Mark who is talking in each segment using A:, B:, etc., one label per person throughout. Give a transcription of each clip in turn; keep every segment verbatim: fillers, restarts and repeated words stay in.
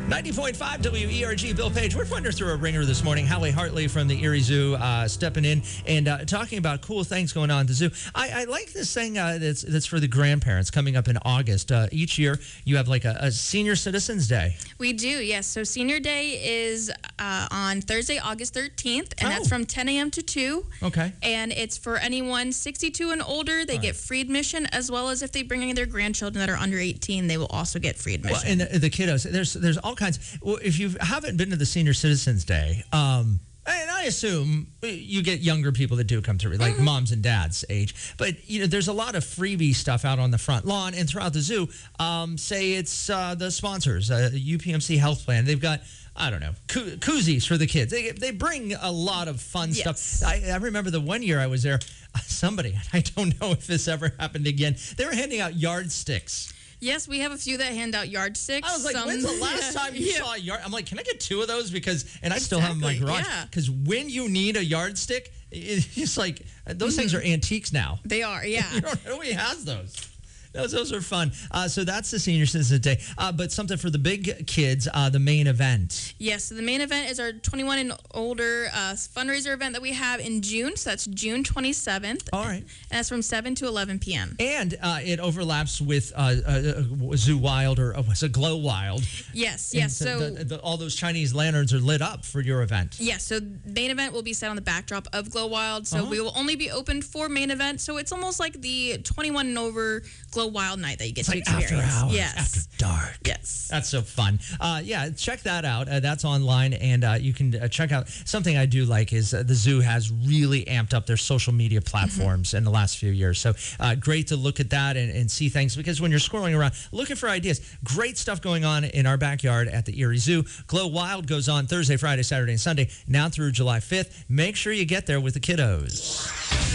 A: ninety point five W E R G, Bill Page. We're putting her through a ringer this morning. Hallie Hartley from the Erie Zoo uh, stepping in and uh, talking about cool things going on at the zoo. I, I like this thing uh, that's that's for the grandparents coming up in August. Uh, each year, you have like a, a Senior Citizens Day.
B: We do, yes. So Senior Day is uh, on Thursday, August thirteenth, and
A: Oh.
B: that's from ten a.m. to two.
A: Okay.
B: And it's for anyone sixty-two and older. They
A: All
B: get
A: right.
B: free admission, as well as if they bring in their grandchildren that are under eighteen, they will also get free admission.
A: Well, and the, the kiddos, there's there's all kinds. Well, if you haven't been to the Senior Citizens Day, um, and I assume you get younger people that do come through, like moms and dads age. But you know, there's a lot of freebie stuff out on the front lawn and throughout the zoo. Um, say it's uh, the sponsors, uh, U P M C Health Plan. They've got, I don't know, koo- koozies for the kids. They they bring a lot of fun
B: Yes.
A: stuff. I, I remember the one year I was there, somebody, I don't know if this ever happened again, they were handing out yardsticks.
B: Yes, we have a few that hand out yardsticks.
A: I was like,
B: Some-
A: when's the last
B: yeah,
A: time you
B: yeah.
A: saw a yard? I'm like, can I get two of those? Because, and I still have them in my
B: Exactly,
A: garage.
B: yeah.
A: Because when you need a yardstick, it- it's like, those things are antiques now.
B: They are, yeah.
A: You don't, nobody has those. Those, those are fun. Uh, so that's the Senior Citizen Day. Uh, but something for the big kids, uh, the main event.
B: Yes, so the main event is our twenty-one and older uh, fundraiser event that we have in June. So that's June twenty-seventh.
A: All right.
B: And that's from seven to eleven p.m.
A: And uh, it overlaps with uh, uh, uh, Zoo Wild, or uh, was it Glow Wild?
B: Yes,
A: And
B: yes. So,
A: the, the, all those Chinese lanterns are lit up for your event.
B: yes, so main event will be set on the backdrop of Glow Wild. So
A: Uh-huh.
B: we will only be open for main event. So it's almost like the twenty-one and over Glow Wild night that you get
A: It's
B: to
A: like
B: experience.
A: after hours,
B: Yes.
A: after dark.
B: Yes.
A: That's so fun. Uh, yeah, check that out. Uh, that's online, and uh, you can uh, check out something I do like is uh, the zoo has really amped up their social media platforms in the last few years. So uh, great to look at that and, and see things, because when you're scrolling around looking for ideas, great stuff going on in our backyard at the Erie Zoo. Glow Wild goes on Thursday, Friday, Saturday, and Sunday, now through July fifth. Make sure you get there with the kiddos.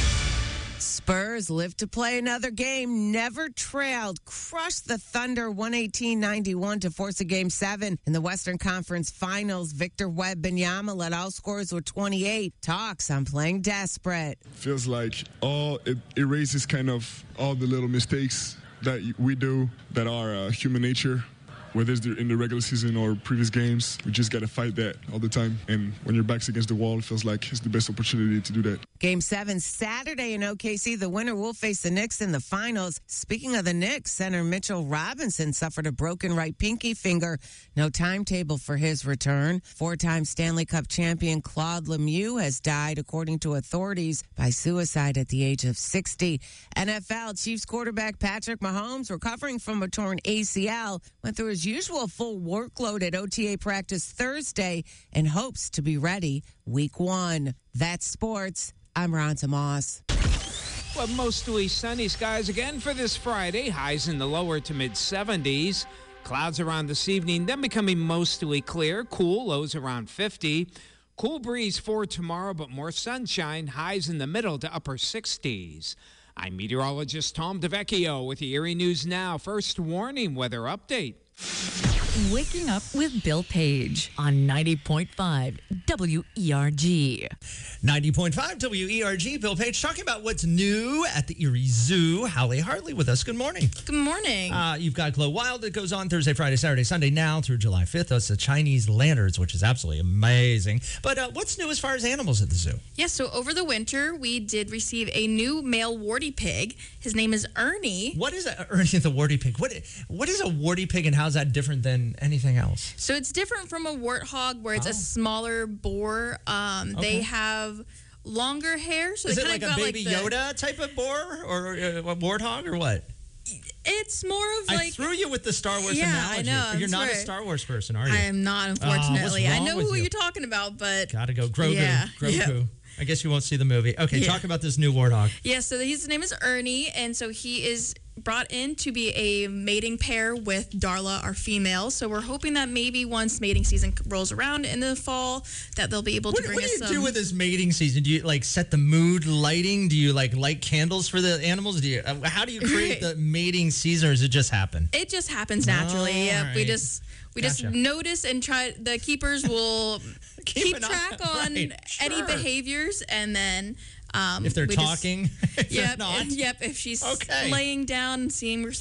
C: Spurs live to play another game, never trailed, crushed the Thunder one eighteen ninety-one to force a game seven in the Western Conference Finals. Victor Wembanyama led all scorers with twenty-eight. Talks on playing desperate.
D: Feels like all it erases kind of all the little mistakes that we do that are uh, human nature. Whether it's in the regular season or previous games, we just got to fight that all the time. And when your back's against the wall, it feels like it's the best opportunity to do that.
C: Game seven Saturday in O K C. The winner will face the Knicks in the finals. Speaking of the Knicks, center Mitchell Robinson suffered a broken right pinky finger. No timetable for his return. Four-time Stanley Cup champion Claude Lemieux has died, according to authorities, by suicide at the age of sixty. N F L Chiefs quarterback Patrick Mahomes, recovering from a torn A C L, went through his usual full workload at O T A practice Thursday and hopes to be ready week one. That's sports. I'm Ronta Moss.
E: Well, mostly sunny skies again for this Friday. Highs in the lower to mid seventies. Clouds around this evening, then becoming mostly clear. Cool, lows around fifty. Cool breeze for tomorrow, but more sunshine. Highs in the middle to upper sixties. I'm meteorologist Tom DeVecchio with the Erie News Now. First warning weather update.
F: Waking Up with Bill Page on ninety point five W E R G.
A: ninety point five W E R G, Bill Page, talking about what's new at the Erie Zoo. Hallie Hartley with us. Good morning.
B: Good morning.
A: Uh, you've got Glow Wild that goes on Thursday, Friday, Saturday, Sunday, now through July fifth. That's the Chinese lanterns, which is absolutely amazing. But uh, what's new as far as animals at the zoo?
B: Yes, so over the winter, we did receive a new male warty pig. His name is Ernie.
A: What is a, Ernie the warty pig? What What is a warty pig, and how's that different than anything else?
B: So it's different from a warthog, where it's
A: Oh.
B: a smaller boar. Um,
A: Okay.
B: They have longer hair. So
A: Is
B: they
A: it
B: kinda
A: like a
B: got
A: baby
B: the-
A: Yoda type of boar, or uh, a warthog, or what?
B: It's more of
A: I
B: like...
A: through you with the Star Wars
B: Yeah,
A: analogy.
B: I know,
A: You're
B: I'm
A: not a
B: sorry.
A: Star Wars person, are you?
B: I am not,
A: what's
B: unfortunately. I
A: wrong
B: know
A: with
B: who
A: you?
B: you're talking about, but...
A: Gotta go. Grogu.
B: Yeah,
A: Grogu.
B: yeah.
A: I guess you won't see the movie. Okay,
B: Yeah.
A: talk about this new warthog.
B: Yeah, so his name is Ernie, and so he is brought in to be a mating pair with Darla, our female. So we're hoping that maybe once mating season rolls around in the fall, that they'll be able
A: What,
B: to bring
A: what do
B: us
A: you
B: some...
A: do with this mating season? Do you like set the mood lighting? Do you like light candles for the animals? Do you? Uh, how do you create the mating season, or does it just happen?
B: It just happens naturally.
A: Oh,
B: yeah,
A: all
B: we
A: right.
B: just we
A: Gotcha.
B: just notice and try. The keepers will
A: Keep
B: keep
A: an eye-
B: track on
A: right,
B: any
A: sure.
B: behaviors, and then um,
A: If they're
B: we just-
A: talking, if they're
B: Yep,
A: not.
B: yep. If she's
A: Okay.
B: laying down and seeing we're